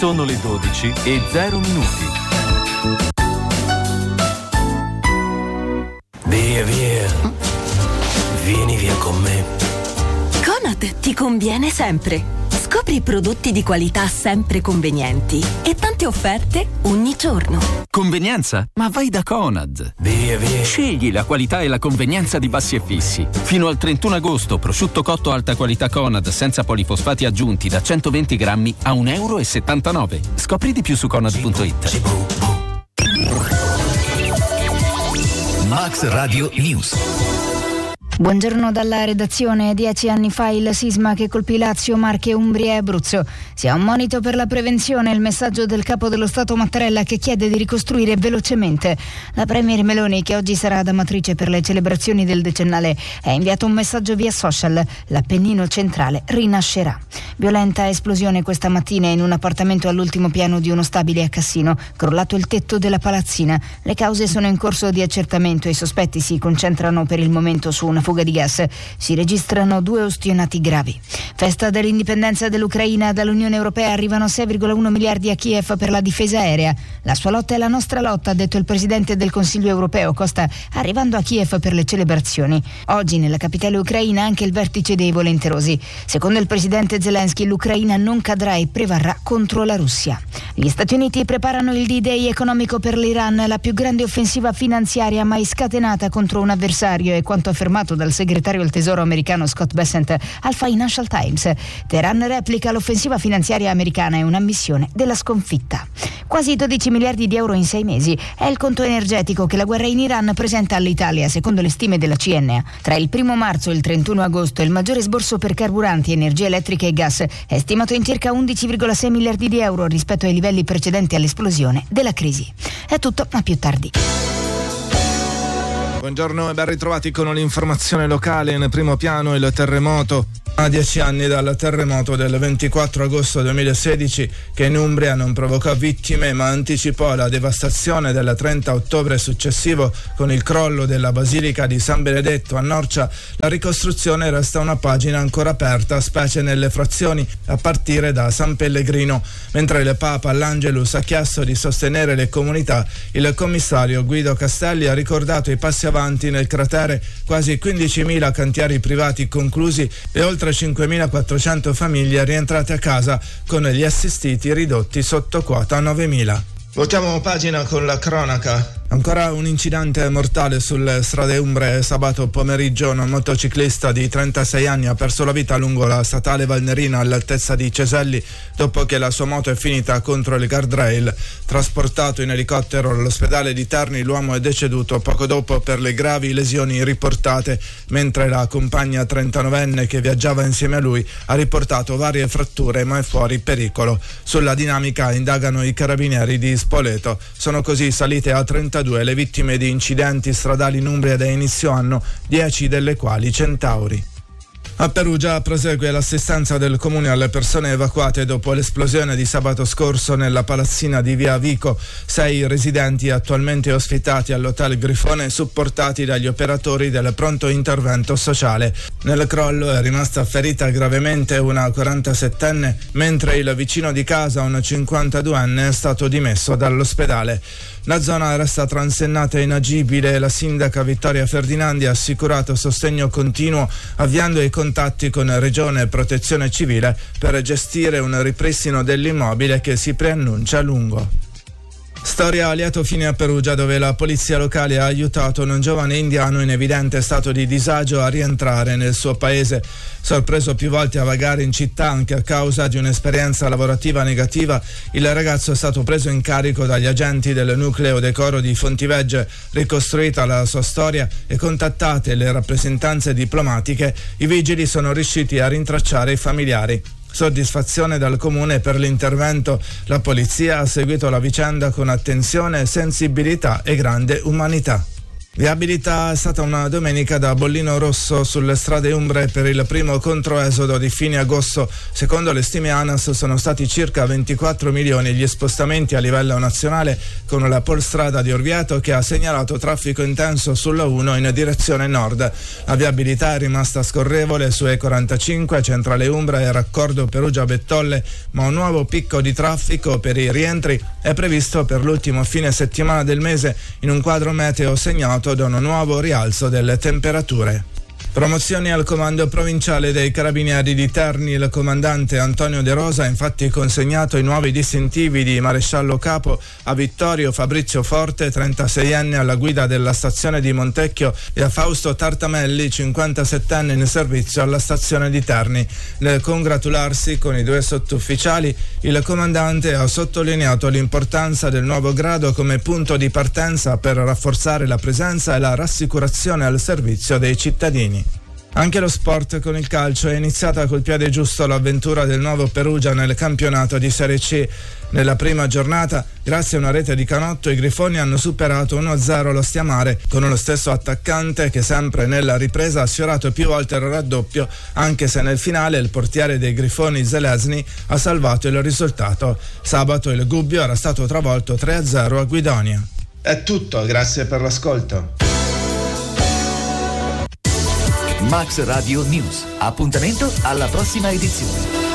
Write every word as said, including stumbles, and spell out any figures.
Sono le dodici e zero minuti. Via, via. Vieni via con me. Conad ti conviene sempre. Scopri prodotti di qualità sempre convenienti e tante offerte ogni giorno. Convenienza? Ma vai da Conad. Via, via. Scegli la qualità e la convenienza di Bassi e Fissi. Fino al trentuno agosto, prosciutto cotto alta qualità Conad senza polifosfati aggiunti da centoventi grammi a un euro e settantanove. Scopri di più su conad punto it. Max Radio News. Buongiorno dalla redazione. Dieci anni fa il sisma che colpì Lazio, Marche, Umbria e Abruzzo. Sia un monito per la prevenzione il messaggio del capo dello Stato Mattarella, che chiede di ricostruire velocemente. La premier Meloni, che oggi sarà ad Amatrice per le celebrazioni del decennale, ha inviato un messaggio via social: l'Appennino centrale rinascerà. Violenta esplosione questa mattina in un appartamento all'ultimo piano di uno stabile a Cassino, crollato il tetto della palazzina. Le cause sono in corso di accertamento e i sospetti si concentrano per il momento su una fuga di gas. Si registrano due ustionati gravi. Festa dell'indipendenza dell'Ucraina. Dall'Unione Europea arrivano sei virgola uno miliardi a Kiev per la difesa aerea. La sua lotta è la nostra lotta, ha detto il presidente del Consiglio europeo Costa, arrivando a Kiev per le celebrazioni. Oggi nella capitale ucraina anche il vertice dei volenterosi. Secondo il presidente Zelensky, l'Ucraina non cadrà e prevarrà contro la Russia. Gli Stati Uniti preparano il D-Day economico per l'Iran, la più grande offensiva finanziaria mai scatenata contro un avversario, è quanto affermato dal segretario al tesoro americano Scott Bessent al Financial Times. Teheran replica: l'offensiva finanziaria americana è un'ammissione della sconfitta. Quasi dodici miliardi di euro in sei mesi è il conto energetico che la guerra in Iran presenta all'Italia, secondo le stime della C N A. Tra il primo marzo e il trentuno agosto il maggiore esborso per carburanti, energia elettrica e gas è stimato in circa undici virgola sei miliardi di euro rispetto ai livelli precedenti all'esplosione della crisi. È tutto, ma più tardi. Buongiorno e ben ritrovati con l'informazione locale. In primo piano il terremoto. A dieci anni dal terremoto del ventiquattro agosto duemilasedici, che in Umbria non provocò vittime ma anticipò la devastazione del trenta ottobre successivo con il crollo della Basilica di San Benedetto a Norcia, la ricostruzione resta una pagina ancora aperta, specie nelle frazioni a partire da San Pellegrino. Mentre il Papa all'Angelus ha chiesto di sostenere le comunità, il commissario Guido Castelli ha ricordato i passi avanti nel cratere: quasi quindicimila cantieri privati conclusi e oltre cinquemilaquattrocento famiglie rientrate a casa, con gli assistiti ridotti sotto quota novemila. Voltiamo pagina con la cronaca. Ancora un incidente mortale sulle strade umbre. Sabato pomeriggio un motociclista di trentasei anni ha perso la vita lungo la statale Valnerina all'altezza di Ceselli dopo che la sua moto è finita contro il guardrail. Trasportato in elicottero all'ospedale di Terni, l'uomo è deceduto poco dopo per le gravi lesioni riportate, mentre la compagna trentanovenne che viaggiava insieme a lui ha riportato varie fratture ma è fuori pericolo. Sulla dinamica indagano i carabinieri di Spoleto. Sono così salite a trentadue le vittime di incidenti stradali in Umbria da inizio anno, dieci delle quali centauri. A Perugia prosegue l'assistenza del comune alle persone evacuate dopo l'esplosione di sabato scorso nella palazzina di via Vico. Sei residenti attualmente ospitati all'hotel Grifone, supportati dagli operatori del pronto intervento sociale. Nel crollo è rimasta ferita gravemente una quarantasettenne, mentre il vicino di casa, un cinquantaduenne, è stato dimesso dall'ospedale. La zona resta transennata e inagibile. La sindaca Vittoria Ferdinandi ha assicurato sostegno continuo, avviando i contatti con Regione e Protezione Civile per gestire un ripristino dell'immobile che si preannuncia a lungo. Storia a lieto fine a Perugia, dove la polizia locale ha aiutato un giovane indiano in evidente stato di disagio a rientrare nel suo paese. Sorpreso più volte a vagare in città anche a causa di un'esperienza lavorativa negativa, il ragazzo è stato preso in carico dagli agenti del nucleo decoro di Fontivegge. Ricostruita la sua storia e contattate le rappresentanze diplomatiche, i vigili sono riusciti a rintracciare i familiari. Soddisfazione dal comune per l'intervento. La polizia ha seguito la vicenda con attenzione, sensibilità e grande umanità. Viabilità è stata una domenica da bollino rosso sulle strade umbre per il primo controesodo di fine agosto. Secondo le stime ANAS sono stati circa ventiquattro milioni gli spostamenti a livello nazionale, con la polstrada di Orvieto che ha segnalato traffico intenso sulla uno in direzione nord. La viabilità è rimasta scorrevole su E quarantacinque, Centrale Umbra e raccordo Perugia-Bettolle, ma un nuovo picco di traffico per i rientri è previsto per l'ultimo fine settimana del mese, in un quadro meteo segnato da un nuovo rialzo delle temperature. Promozioni al comando provinciale dei Carabinieri di Terni. Il comandante Antonio De Rosa ha infatti consegnato i nuovi distintivi di maresciallo capo a Vittorio Fabrizio Forte, trentaseienne alla guida della stazione di Montecchio, e a Fausto Tartamelli, cinquantasettenne in servizio alla stazione di Terni. Nel congratularsi con i due sottufficiali, il comandante ha sottolineato l'importanza del nuovo grado come punto di partenza per rafforzare la presenza e la rassicurazione al servizio dei cittadini. Anche lo sport con il calcio. È iniziata col piede giusto l'avventura del nuovo Perugia nel campionato di Serie C. Nella prima giornata, grazie a una rete di Canotto, i Grifoni hanno superato uno a zero lo Stiamare, con lo stesso attaccante che sempre nella ripresa ha sfiorato più volte il raddoppio, anche se nel finale il portiere dei Grifoni Zelesny ha salvato il risultato. Sabato il Gubbio era stato travolto tre a zero a Guidonia. È tutto, grazie per l'ascolto. Max Radio News. Appuntamento alla prossima edizione.